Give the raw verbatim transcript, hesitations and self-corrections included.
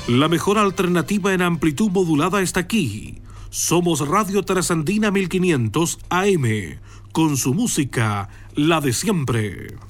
La mejor alternativa en amplitud modulada está aquí. Somos Radio Trasandina mil quinientos A M, con su música, la de siempre.